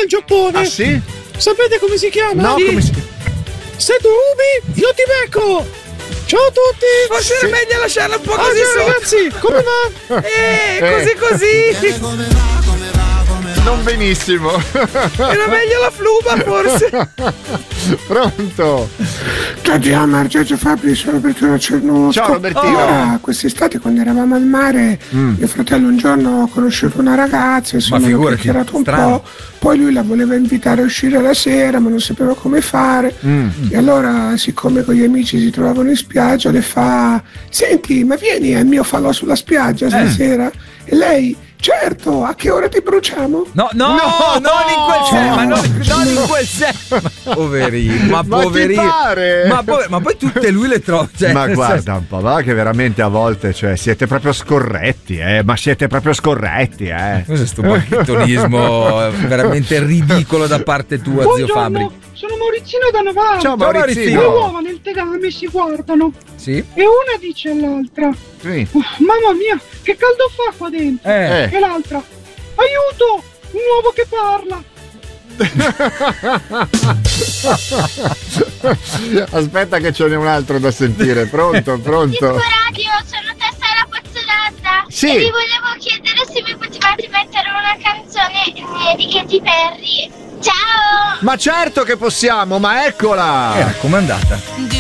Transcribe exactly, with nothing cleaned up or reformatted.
dal Giappone. Ah sì? Sapete come si chiama? No, Sì. come si chiama? Se tu rubi, io ti becco. Ciao a tutti. Forse Sì. era meglio lasciarla un po' Ah, così ciao, sotto. ragazzi, come va? Eh, così così. Non benissimo. Era meglio la fluba, forse. Pronto? Giorgio Amar, Giorgio Fabri, sono Robertino Cernusco. Ciao, Robertino. Allora, quest'estate quando eravamo al mare, Mm. mio fratello un giorno ha conosciuto una ragazza, insomma, hanno figurati, chiacchierato un strano. po', poi lui la voleva invitare a uscire la sera, ma non sapeva come fare. Mm. E allora, siccome con gli amici si trovavano in spiaggia, le fa: senti, ma vieni al mio falò sulla spiaggia stasera? E lei: certo, a che ora ti bruciamo? No, no, No! non in quel senso, ma non, non in quel senso. Ma poverino, ma Ma ti poverino. pare? Ma, pover- ma poi tutte lui le trova. Cioè, Ma nel guarda senso- un po', va che veramente a volte, cioè, siete proprio scorretti, eh, ma siete proprio scorretti, eh. Cos'è sto bacchettonismo veramente ridicolo da parte tua, zio Fabri? Buongiorno, sono Maurizino da Novara. Ciao Ciao, Maurizio. Le uova nel tegame si guardano Sì? e una dice all'altra: Sì. "Oh, mamma mia, che caldo fa qua dentro!" Eh. E l'altra: aiuto, un uovo che parla. Aspetta che ce n'è un altro da sentire. Pronto, pronto? Radio, sono Tessera Pozzolanda Sì. e vi volevo chiedere se mi potevate mettere una canzone eh, di Katy Perry. Ciao! Ma certo che possiamo, ma eccola! Eh, com'è andata?